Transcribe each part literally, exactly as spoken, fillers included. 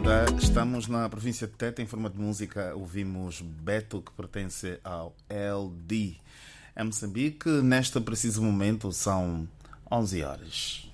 tarde. Estamos na província de Tete. Em forma de música, ouvimos Beto, que pertence ao L D. Em Moçambique, neste preciso momento, são onze horas.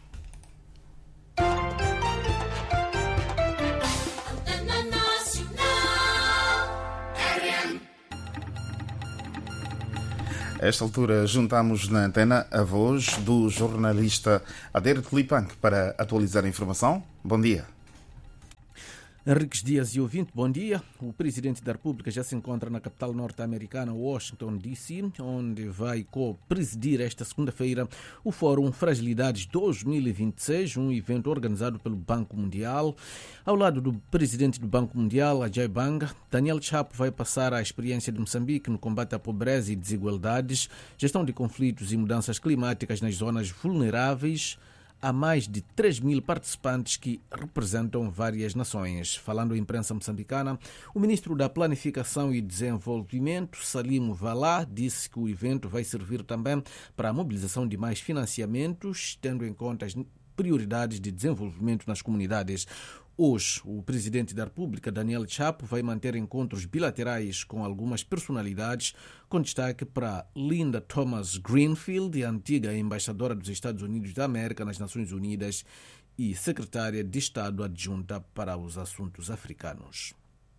A esta altura, juntamos na antena a voz do jornalista Adair Tlipank para atualizar a informação. Bom dia. Henriques Dias e ouvinte, bom dia. O Presidente da República já se encontra na capital norte-americana, Washington, D C, onde vai co-presidir esta segunda-feira o Fórum Fragilidades dois mil e vinte e seis, um evento organizado pelo Banco Mundial. Ao lado do Presidente do Banco Mundial, Ajay Banga, Daniel Chapo vai passar a experiência de Moçambique no combate à pobreza e desigualdades, gestão de conflitos e mudanças climáticas nas zonas vulneráveis. Há mais de três mil participantes que representam várias nações. Falando à imprensa moçambicana, o ministro da Planificação e Desenvolvimento, Salim Valá, disse que o evento vai servir também para a mobilização de mais financiamentos, tendo em conta as prioridades de desenvolvimento nas comunidades. Hoje, o Presidente da República, Daniel Chapo, vai manter encontros bilaterais com algumas personalidades, com destaque para Linda Thomas Greenfield, antiga embaixadora dos Estados Unidos da América nas Nações Unidas e secretária de Estado adjunta para os assuntos africanos.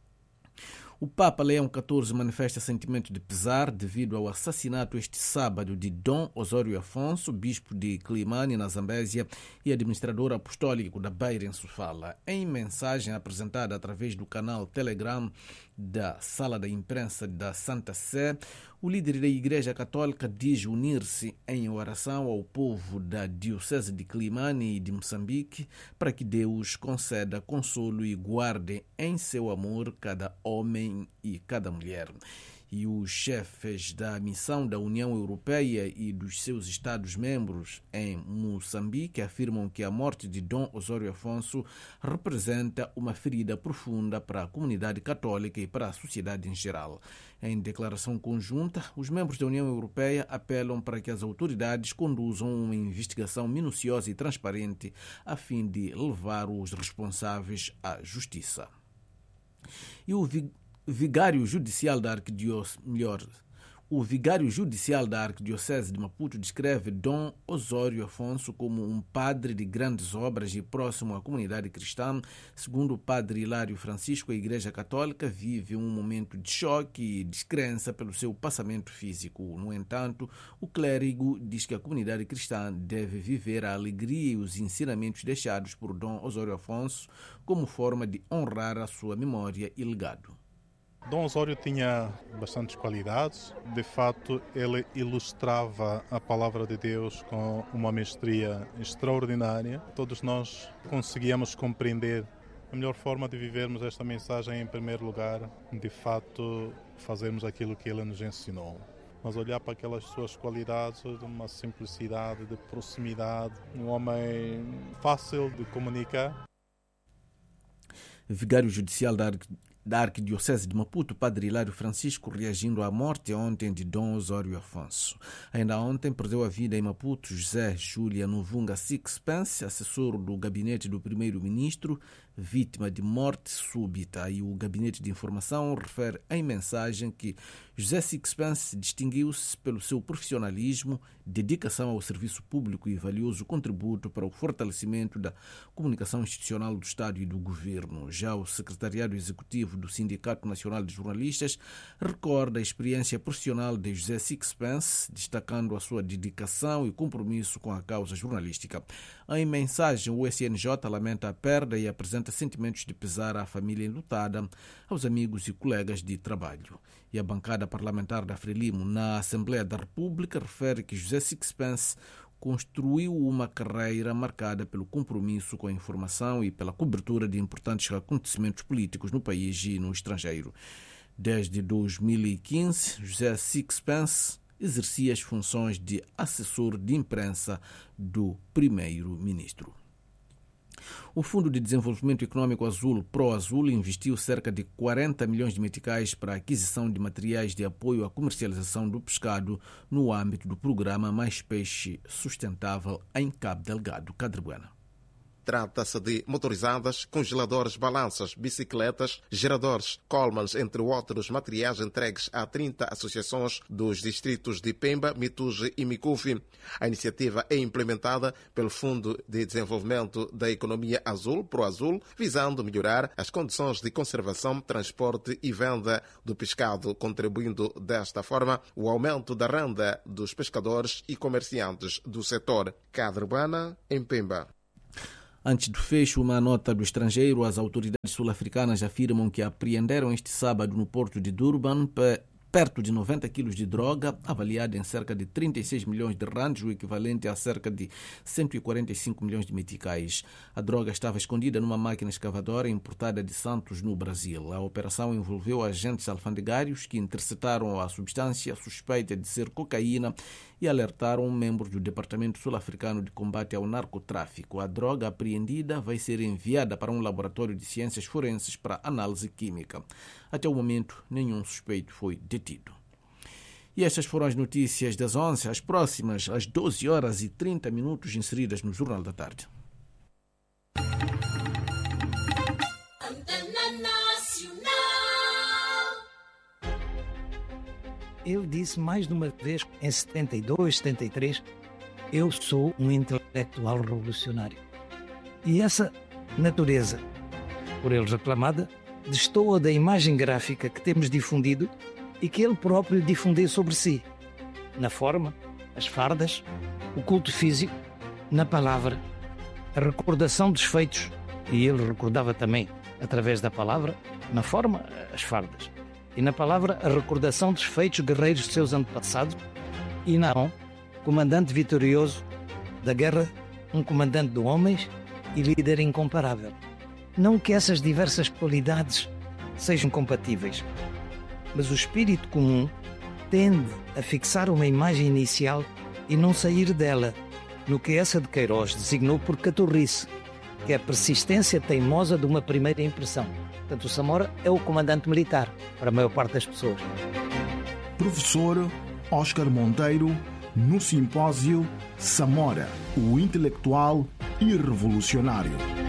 O Papa Leão catorze manifesta sentimento de pesar devido ao assassinato este sábado de Dom Osório Afonso, bispo de Climane, na Zambésia, e administrador apostólico da Beira, em Sofala. Em mensagem apresentada através do canal Telegram da Sala da Imprensa da Santa Sé, o líder da Igreja Católica diz unir-se em oração ao povo da Diocese de Climane e de Moçambique para que Deus conceda consolo e guarde em seu amor cada homem e cada mulher. E os chefes da missão da União Europeia e dos seus Estados-membros em Moçambique afirmam que a morte de Dom Osório Afonso representa uma ferida profunda para a comunidade católica e para a sociedade em geral. Em declaração conjunta, os membros da União Europeia apelam para que as autoridades conduzam uma investigação minuciosa e transparente a fim de levar os responsáveis à justiça. E o Vigário Judicial da Arquidiocese, melhor, o Vigário Judicial da Arquidiocese de Maputo descreve Dom Osório Afonso como um padre de grandes obras e próximo à comunidade cristã. Segundo o padre Hilário Francisco, a Igreja Católica vive um momento de choque e descrença pelo seu passamento físico. No entanto, o clérigo diz que a comunidade cristã deve viver a alegria e os ensinamentos deixados por Dom Osório Afonso como forma de honrar a sua memória e legado. Dom Osório tinha bastantes qualidades. De fato, ele ilustrava a palavra de Deus com uma mestria extraordinária. Todos nós conseguíamos compreender a melhor forma de vivermos esta mensagem, em primeiro lugar, de fato, fazermos aquilo que ele nos ensinou. Mas olhar para aquelas suas qualidades de uma simplicidade, de proximidade, um homem fácil de comunicar. Vigário Judicial da da Arquidiocese de Maputo, padre Hilário Francisco, reagindo à morte ontem de Dom Osório Afonso. Ainda ontem perdeu a vida em Maputo José Júlia Novunga Sixpence, assessor do gabinete do primeiro-ministro, vítima de morte súbita. E o Gabinete de Informação refere em mensagem que José Sixpence distinguiu-se pelo seu profissionalismo, dedicação ao serviço público e valioso contributo para o fortalecimento da comunicação institucional do Estado e do Governo. Já o secretariado executivo do Sindicato Nacional de Jornalistas recorda a experiência profissional de José Sixpence, destacando a sua dedicação e compromisso com a causa jornalística. Em mensagem, o S N J lamenta a perda e apresenta sentimentos de pesar à família enlutada, aos amigos e colegas de trabalho. E a bancada parlamentar da Frelimo na Assembleia da República refere que José Sixpence construiu uma carreira marcada pelo compromisso com a informação e pela cobertura de importantes acontecimentos políticos no país e no estrangeiro. Desde dois mil e quinze, José Sixpence exercia as funções de assessor de imprensa do primeiro-ministro. O Fundo de Desenvolvimento Econômico Azul, ProAzul, investiu cerca de quarenta milhões de meticais para a aquisição de materiais de apoio à comercialização do pescado no âmbito do programa Mais Peixe Sustentável em Cabo Delgado, Cadrebuena. Trata-se de motorizadas, congeladores, balanças, bicicletas, geradores, colmans, entre outros materiais entregues a trinta associações dos distritos de Pemba, Mituge e Micufi. A iniciativa é implementada pelo Fundo de Desenvolvimento da Economia Azul, ProAzul, visando melhorar as condições de conservação, transporte e venda do pescado, contribuindo desta forma o aumento da renda dos pescadores e comerciantes do setor. Cadre Urbana, em Pemba. Antes do fecho, uma nota do estrangeiro, as autoridades sul-africanas afirmam que apreenderam este sábado no porto de Durban perto de noventa quilos de droga, avaliada em cerca de trinta e seis milhões de rands, o equivalente a cerca de cento e quarenta e cinco milhões de meticais. A droga estava escondida numa máquina escavadora importada de Santos, no Brasil. A operação envolveu agentes alfandegários que interceptaram a substância suspeita de ser cocaína e alertaram membros do Departamento Sul-Africano de Combate ao Narcotráfico. A droga apreendida vai ser enviada para um laboratório de ciências forenses para análise química. Até o momento, nenhum suspeito foi detido. E estas foram as notícias das onze, as próximas às doze horas e trinta minutos, inseridas no Jornal da Tarde. Ele disse mais de uma vez, em setenta e dois, setenta e três, eu sou um intelectual revolucionário. E essa natureza, por ele reclamada, destoa da imagem gráfica que temos difundido e que ele próprio difundiu sobre si, na forma, as fardas, o culto físico, na palavra, a recordação dos feitos, e ele recordava também, através da palavra, na forma, as fardas, e na palavra a recordação dos feitos guerreiros de seus antepassados, e na mão, comandante vitorioso da guerra, um comandante de homens e líder incomparável. Não que essas diversas qualidades sejam compatíveis, mas o espírito comum tende a fixar uma imagem inicial e não sair dela, no que essa de Queiroz designou por caturrice, que é a persistência teimosa de uma primeira impressão. Portanto, o Samora é o comandante militar, para a maior parte das pessoas. Professor Oscar Monteiro, no simpósio Samora, o intelectual e revolucionário.